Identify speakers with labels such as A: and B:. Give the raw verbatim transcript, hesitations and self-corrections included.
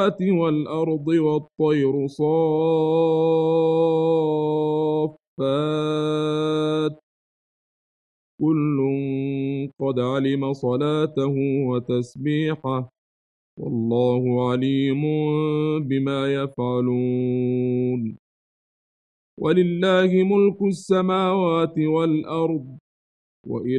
A: السماوات والأرض والطير صافات كل قد علم صلاته وتسبيحه والله عليم بما يفعلون ولله ملك السماوات والأرض وإلى